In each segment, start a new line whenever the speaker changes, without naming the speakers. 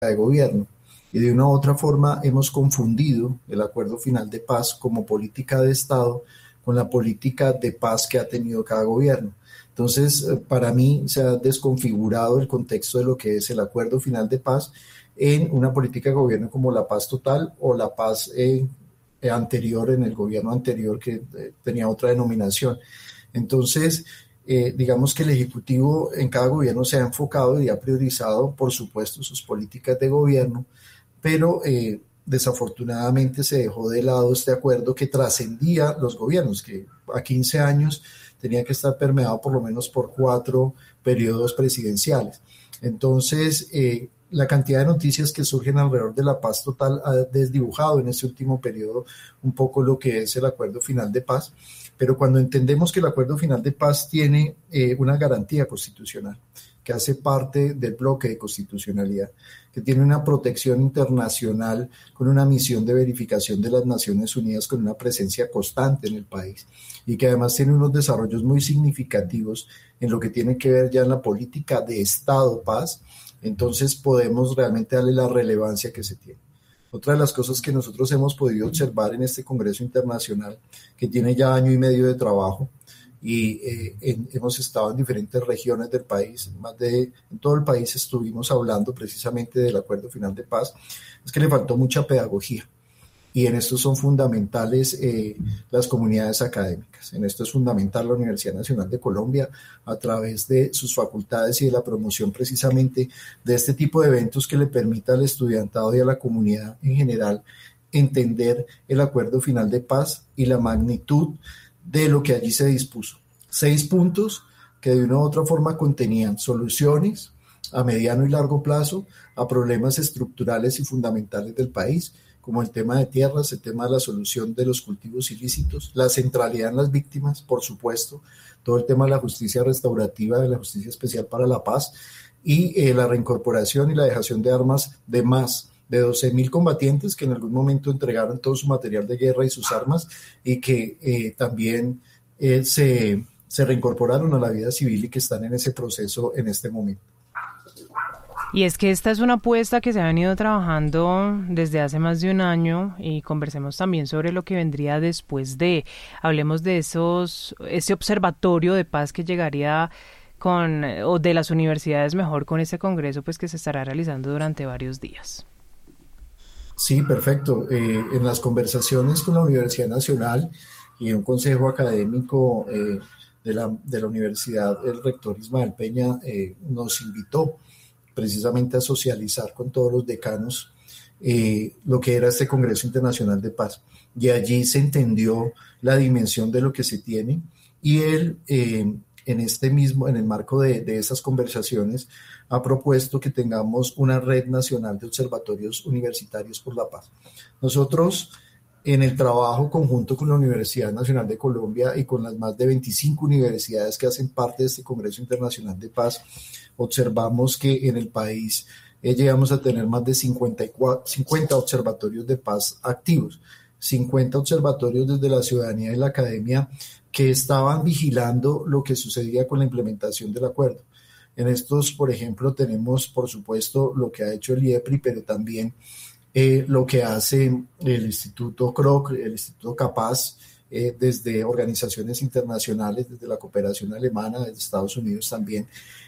de gobierno. Y de una u otra forma hemos confundido el acuerdo final de paz como política de Estado con la política de paz que ha tenido cada gobierno. Entonces, para mí se ha desconfigurado el contexto de lo que es el acuerdo final de paz en una política de gobierno como la paz total o la paz anterior, en el gobierno anterior que tenía otra denominación. Entonces, digamos que el Ejecutivo en cada gobierno se ha enfocado y ha priorizado, por supuesto, sus políticas de gobierno, pero desafortunadamente se dejó de lado este acuerdo que trascendía los gobiernos, que a 15 años tenía que estar permeado por lo menos por 4 periodos presidenciales. Entonces, la cantidad de noticias que surgen alrededor de la paz total ha desdibujado en este último periodo un poco lo que es el acuerdo final de paz, pero cuando entendemos que el acuerdo final de paz tiene una garantía constitucional, que hace parte del bloque de constitucionalidad, que tiene una protección internacional con una misión de verificación de las Naciones Unidas con una presencia constante en el país y que además tiene unos desarrollos muy significativos en lo que tiene que ver ya en la política de Estado-Paz, entonces podemos realmente darle la relevancia que se tiene. Otra de las cosas que nosotros hemos podido observar en este Congreso Internacional, que tiene ya año y medio de trabajo, y hemos estado en diferentes regiones del país, en todo el país estuvimos hablando precisamente del acuerdo final de paz, es que le faltó mucha pedagogía. Y en esto son fundamentales las comunidades académicas. En esto es fundamental la Universidad Nacional de Colombia a través de sus facultades y de la promoción precisamente de este tipo de eventos que le permita al estudiantado y a la comunidad en general entender el acuerdo final de paz y la magnitud de lo que allí se dispuso. 6 puntos que de una u otra forma contenían soluciones a mediano y largo plazo a problemas estructurales y fundamentales del país, como el tema de tierras, el tema de la solución de los cultivos ilícitos, la centralidad en las víctimas, por supuesto, todo el tema de la justicia restaurativa, de la justicia especial para la paz y la reincorporación y la dejación de armas de más de 12,000 combatientes que en algún momento entregaron todo su material de guerra y sus armas y que también se reincorporaron a la vida civil y que están en ese proceso en este momento.
Y es que esta es una apuesta que se ha venido trabajando desde hace más de un año y conversemos también sobre lo que vendría después de, hablemos de ese observatorio de paz que llegaría o de las universidades mejor con ese congreso pues que se estará realizando durante varios días.
Sí, perfecto. En las conversaciones con la Universidad Nacional y un consejo académico de la universidad, el rector Ismael Peña nos invitó precisamente a socializar con todos los decanos lo que era este Congreso Internacional de Paz. Y allí se entendió la dimensión de lo que se tiene y él, en el marco de esas conversaciones, ha propuesto que tengamos una red nacional de observatorios universitarios por la paz. Nosotros, en el trabajo conjunto con la Universidad Nacional de Colombia y con las más de 25 universidades que hacen parte de este Congreso Internacional de Paz, observamos que en el país llegamos a tener más de 50 observatorios de paz activos, 50 observatorios desde la ciudadanía y la academia que estaban vigilando lo que sucedía con la implementación del acuerdo. En estos, por ejemplo, tenemos, por supuesto, lo que ha hecho el IEPRI, pero también lo que hace el Instituto CROC, el Instituto Capaz, desde organizaciones internacionales, desde la cooperación alemana, desde Estados Unidos también,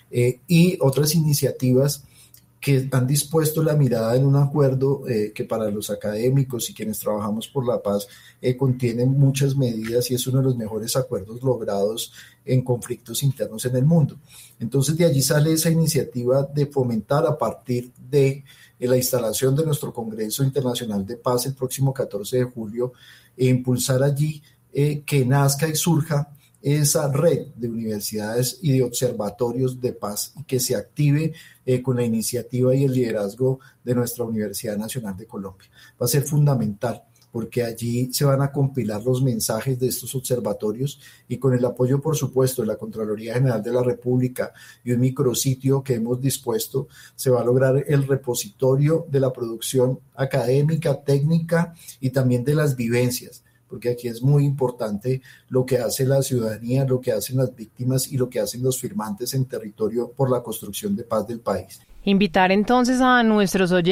y otras iniciativas que han dispuesto la mirada en un acuerdo que para los académicos y quienes trabajamos por la paz contiene muchas medidas y es uno de los mejores acuerdos logrados en conflictos internos en el mundo. Entonces de allí sale esa iniciativa de fomentar a partir de la instalación de nuestro Congreso Internacional de Paz el próximo 14 de julio e impulsar allí que nazca y surja esa red de universidades y de observatorios de paz y que se active con la iniciativa y el liderazgo de nuestra Universidad Nacional de Colombia. Va a ser fundamental porque allí se van a compilar los mensajes de estos observatorios y con el apoyo, por supuesto, de la Contraloría General de la República y un micrositio que hemos dispuesto, se va a lograr el repositorio de la producción académica, técnica y también de las vivencias, porque aquí es muy importante lo que hace la ciudadanía, lo que hacen las víctimas y lo que hacen los firmantes en territorio por la construcción de paz del país.
Invitar entonces a nuestros oyentes